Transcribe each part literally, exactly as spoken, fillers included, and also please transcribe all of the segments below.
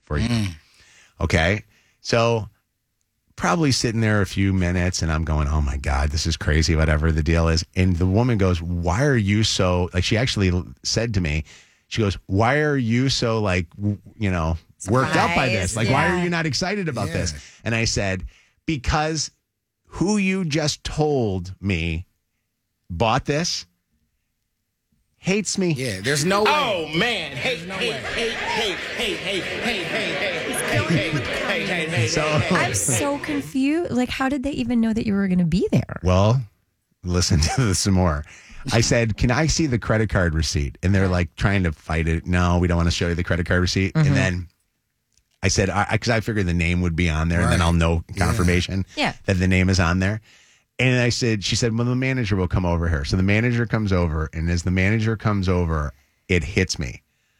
for you. Mm. Okay. So probably sitting there a few minutes and I'm going, oh my God, this is crazy, whatever the deal is. And the woman goes, why are you so, like she actually said to me, she goes, why are you so like, w- you know, worked Surprise. up by this? Like, yeah. why are you not excited about yeah. this? And I said, because who you just told me bought this hates me. Yeah, there's no way. Oh, man. Hate, no hate, way. hate, hate, hate, hate, hate, hate, hate, hate, hate, hate, hate, So I'm so confused. Like, how did they even know that you were going to be there? Well, listen to this some more. I said, can I see the credit card receipt? And they're like trying to fight it. No, we don't want to show you the credit card receipt. Mm-hmm. And then I said, because I, I figured the name would be on there, right. and then I'll know confirmation yeah. that the name is on there. And I said, she said, well, the manager will come over here. So the manager comes over, and as the manager comes over, it hits me.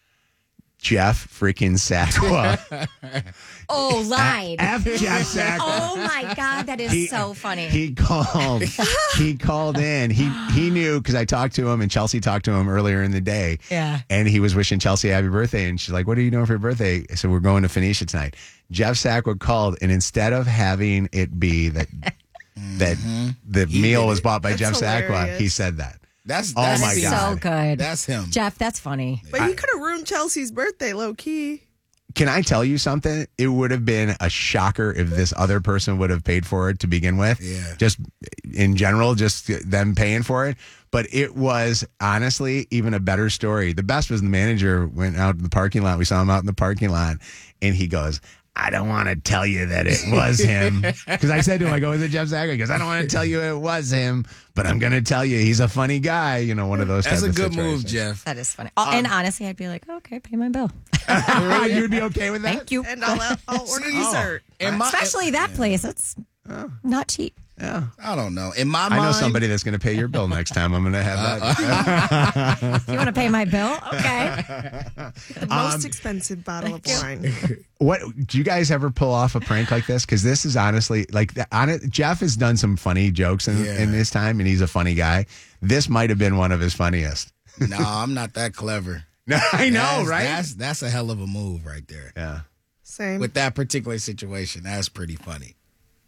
Jeff freaking Sakwa. Oh, lied. F Jeff Sakwa. Oh my God, that is he, so funny. He called. he called in. He he knew because I talked to him and Chelsea talked to him earlier in the day. Yeah. And he was wishing Chelsea happy birthday. And she's like, "What are you doing for your birthday?" I said, "We're going to Phoenicia tonight." Jeff Sakwa called, and instead of having it be that that mm-hmm. the he meal was bought by that's Jeff hilarious. Sakwa, he said that. That's, oh that's my God. so good. That's him. Jeff, that's funny. But he could have ruined Chelsea's birthday, low key. Can I tell you something? It would have been a shocker if this other person would have paid for it to begin with. Yeah. Just in general, just them paying for it. But it was honestly even a better story. The best was the manager went out in the parking lot. We saw him out in the parking lot, and he goes, I don't want to tell you that it was him. Because I said to him, I go, is it Jeff Sakwa? He goes, I don't want to tell you it was him, but I'm going to tell you he's a funny guy. You know, one of those That's type a good situations. move, Jeff. That is funny. Um, and honestly, I'd be like, okay, pay my bill. You'd be okay with that? Thank you. And I'll, I'll order dessert. Oh. My, Especially that yeah. place. It's oh. not cheap. Yeah. I don't know. In my I mind, know somebody that's going to pay your bill next time. I'm going to have that. You want to pay my bill? Okay. The most um, expensive bottle of wine. What do you guys ever pull off a prank like this? Because this is honestly like on it. Jeff has done some funny jokes in, yeah. in his time, and he's a funny guy. This might have been one of his funniest. No, I'm not that clever. No, I know, that's, right? That's that's a hell of a move right there. Yeah. Same. With that particular situation, that's pretty funny.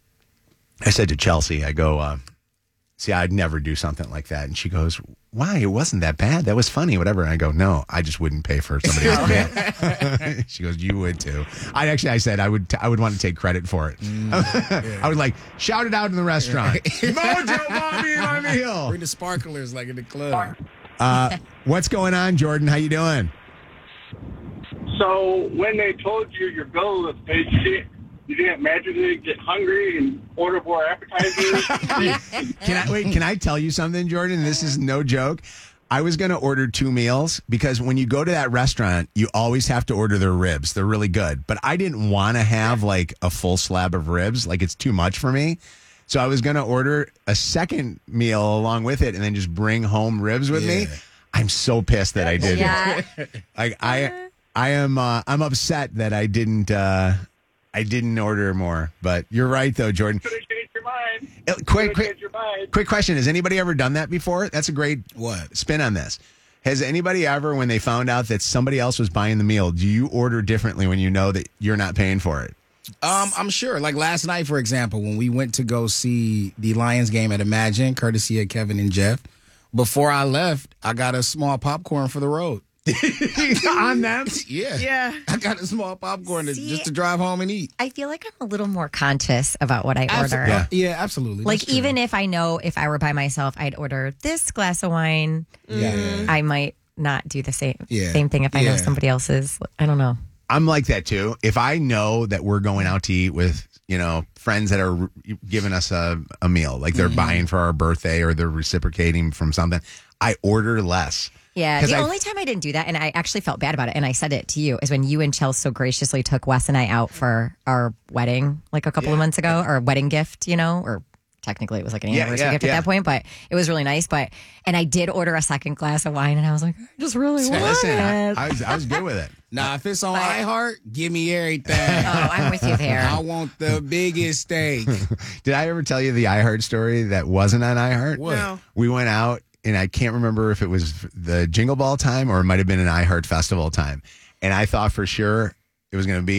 I said to Chelsea, I go, uh, see, I'd never do something like that. And she goes, why? It wasn't that bad. That was funny, whatever. And I go, no, I just wouldn't pay for somebody else's meal. She goes, you would too. I actually, I said I would, t- I would want to take credit for it. Mm, yeah. I would like shout it out in the restaurant. Mojo bought me my meal. Bring the sparklers like in the club. Uh, what's going on, Jordan? How you doing? So when they told you your bill was paid, you didn't, you didn't magically get hungry and order more appetizers? Can I wait? Can I tell you something, Jordan? This is no joke. I was going to order two meals because when you go to that restaurant, you always have to order their ribs. They're really good. But I didn't want to have like a full slab of ribs. Like it's too much for me. So I was going to order a second meal along with it and then just bring home ribs with yeah. me. I'm so pissed that I didn't. Yeah. Like I, I am. Uh, I'm upset that I didn't. Uh, I didn't order more. But you're right, though, Jordan. Could have changed your mind. Uh, Quick, quick, changed your mind. quick question: has anybody ever done that before? That's a great what spin on this. Has anybody ever, when they found out that somebody else was buying the meal, do you order differently when you know that you're not paying for it? Um, I'm sure. Like last night, for example, when we went to go see the Lions game at Imagine, courtesy of Kevin and Jeff, before I left, I got a small popcorn for the road. On them? Yeah. Yeah. I got a small popcorn to, See, just to drive home and eat. I feel like I'm a little more conscious about what I order. Absol- yeah. yeah, absolutely. Like That's true. even if I know if I were by myself, I'd order this glass of wine. Yeah, yeah. I might not do the same Yeah. same thing if I know Yeah. somebody else's. I don't know. I'm like that too. If I know that we're going out to eat with, you know, friends that are giving us a, a meal, like they're mm-hmm. buying for our birthday or they're reciprocating from something, I order less. Yeah, the I, only time I didn't do that, and I actually felt bad about it, and I said it to you, is when you and Chelsea so graciously took Wes and I out for our wedding, like a couple yeah. of months ago, or wedding gift, you know, or technically it was like an yeah, anniversary yeah, gift yeah. at that point, but it was really nice. But and I did order a second glass of wine, and I was like, I just really want Listen, it. I, I, was, I was good with it. Now, if it's on But- iHeart, give me everything. Oh, I'm with you there. I want the biggest steak. Did I ever tell you the iHeart story that wasn't on iHeart? What? No. We went out, and I can't remember if it was the Jingle Ball time or it might have been an iHeart Festival time. And I thought for sure it was going to be